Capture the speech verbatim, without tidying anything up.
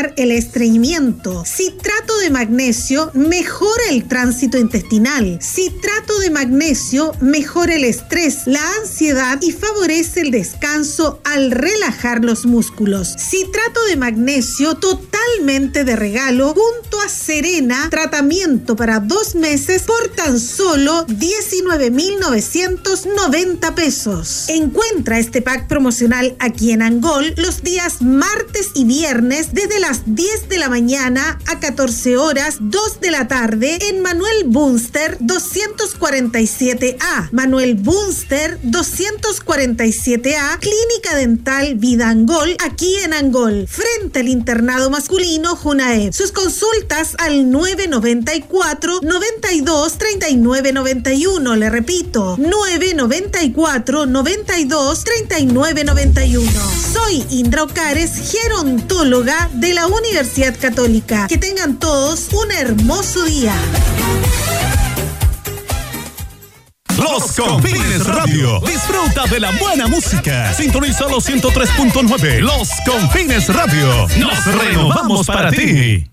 evitar el estreñimiento. Citrato de magnesio mejora el tránsito intestinal. Citrato de magnesio mejora el estrés, la ansiedad y favorece el descanso al relajar los músculos. Citrato de magnesio totalmente de regalo junto a Serena, tratamiento para dos meses por tan solo diecinueve mil novecientos noventa pesos. Encuentra este pack promocional aquí en Angol los días martes y viernes desde las diez de la mañana a catorce horas, dos de la tarde en Manuel Bunster doscientos cuarenta y siete A. Manuel Bunster doscientos cuarenta y siete A, Clínica Dental Vida Angol, aquí en Angol, frente al internado masculino Junaed. Sus consultas al nueve noventa y cuatro, noventa y dos, treinta y nueve noventa y uno. Le repito, nueve noventa y cuatro, noventa y dos, treinta y nueve noventa y uno. Soy Indra Ocares, gerontóloga de la Universidad Católica. Que tengan todos un hermoso día. Los Confines Radio. Disfruta de la buena música. Sintoniza los ciento tres punto nueve. Los Confines Radio. Nos renovamos para ti.